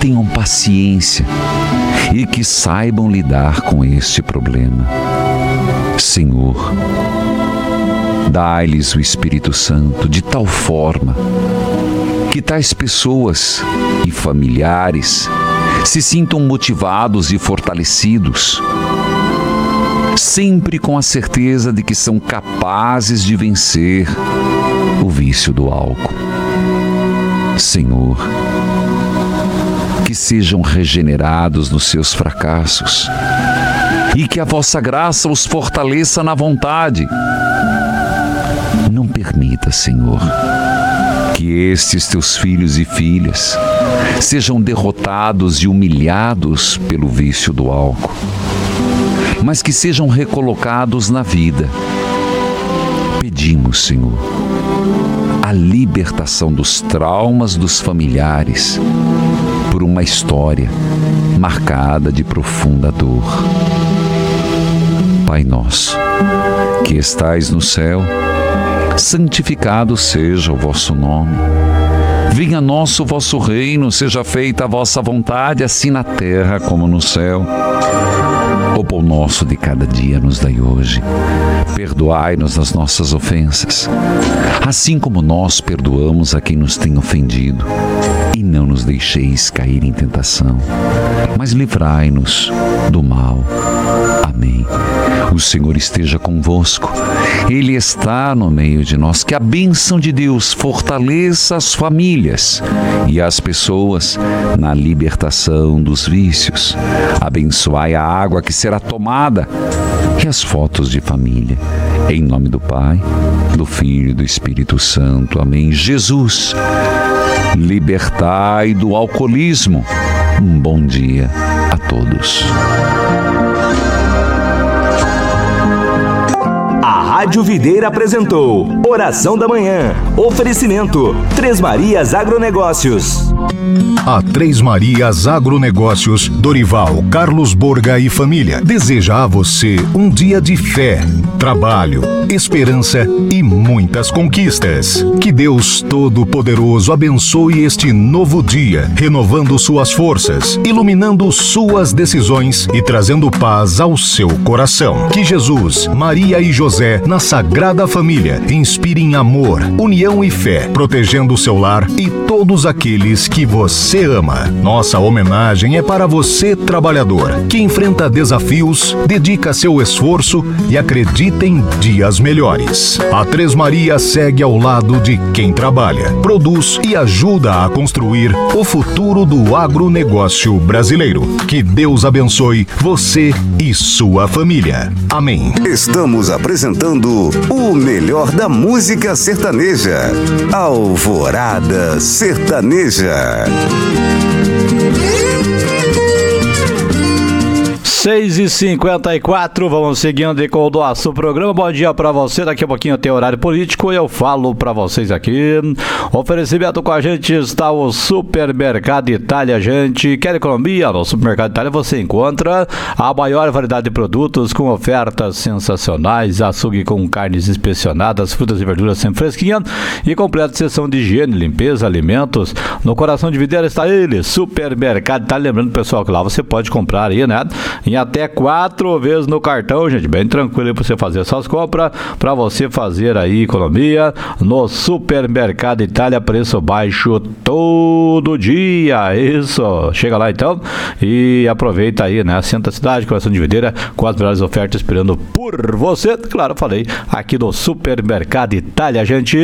tenham paciência e que saibam lidar com este problema. Senhor, dai-lhes o Espírito Santo de tal forma que tais pessoas e familiares se sintam motivados e fortalecidos, sempre com a certeza de que são capazes de vencer o vício do álcool. Senhor, que sejam regenerados nos seus fracassos e que a vossa graça os fortaleça na vontade. Não permita, Senhor, que estes teus filhos e filhas sejam derrotados e humilhados pelo vício do álcool, mas que sejam recolocados na vida. Pedimos, Senhor, a libertação dos traumas dos familiares por uma história marcada de profunda dor. Pai nosso, que estais no céu, santificado seja o vosso nome. Venha a nós o vosso reino, seja feita a vossa vontade, assim na terra como no céu. O pão nosso de cada dia nos dai hoje. Perdoai-nos as nossas ofensas, assim como nós perdoamos a quem nos tem ofendido. E não nos deixeis cair em tentação, mas livrai-nos do mal. Amém. O Senhor esteja convosco. Ele está no meio de nós. Que a bênção de Deus fortaleça as famílias e as pessoas na libertação dos vícios. Abençoai a água que será tomada e as fotos de família. Em nome do Pai, do Filho e do Espírito Santo. Amém. Jesus, libertai do alcoolismo. Um bom dia a todos. A Rádio Videira apresentou Oração da Manhã. Oferecimento Três Marias Agronegócios. A Três Marias Agronegócios, Dorival, Carlos Borga e família deseja a você um dia de fé, trabalho, esperança e muitas conquistas. Que Deus Todo-Poderoso abençoe este novo dia, renovando suas forças, iluminando suas decisões e trazendo paz ao seu coração. Que Jesus, Maria e José, na Sagrada Família, inspirem amor, união e fé, protegendo o seu lar e todos aqueles que você ama. Nossa homenagem é para você, trabalhador, que enfrenta desafios, dedica seu esforço e acredita em dias melhores. A Três Marias segue ao lado de quem trabalha, produz e ajuda a construir o futuro do agronegócio brasileiro. Que Deus abençoe você e sua família. Amém. Estamos apresentando o melhor da música sertaneja. Alvorada Sertaneja. 6h54, vamos seguindo com o nosso programa. Bom dia pra você, daqui a pouquinho tem horário político e eu falo pra vocês aqui. Oferecimento com a gente está o Supermercado Itália. Gente, quer economia? No Supermercado Itália você encontra a maior variedade de produtos com ofertas sensacionais, açougue com carnes inspecionadas, frutas e verduras sempre fresquinhas e completa seção de higiene, limpeza, alimentos. No coração de Videira está ele, Supermercado Itália. Lembrando, pessoal, que lá você pode comprar aí, né? Em até 4 vezes no cartão, gente, bem tranquilo aí pra você fazer suas compras, pra você fazer aí economia no Supermercado Itália, preço baixo todo dia. Isso, chega lá então e aproveita aí, né? Centro da cidade, coração de Videira, com as melhores ofertas esperando por você. Claro, falei aqui no Supermercado Itália, gente.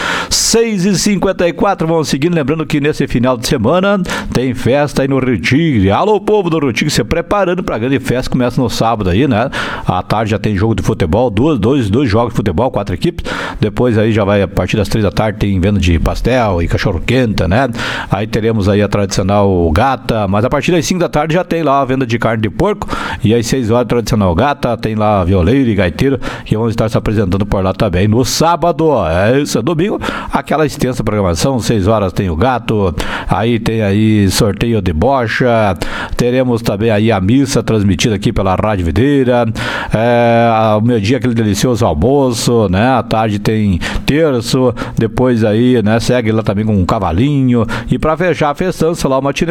6h54, vamos seguindo, lembrando que nesse final de semana tem festa aí no Rio Tigre. Alô, povo do Rio Tigre, se preparando pra grande festa, começa no sábado aí, né? À tarde já tem jogo de futebol, dois jogos de futebol, 4 equipes. Depois aí já vai, a partir das 3 da tarde, tem venda de pastel e cachorro-quente, né? Aí teremos aí a tradicional gata, mas a partir das 5 da tarde já tem lá a venda de carne de porco. E às 6 horas, tradicional gata, tem lá violeiro e gaiteiro, que vão estar se apresentando por lá também no sábado. É isso, domingo, aquela extensa programação, 6 horas tem o gato, aí tem aí sorteio de bocha, teremos também aí a missa transmitida aqui pela Rádio Videira, ao meio-dia aquele delicioso almoço, né? À tarde tem terço, depois aí, né? Segue lá também com um cavalinho, e pra fechar a festança lá, uma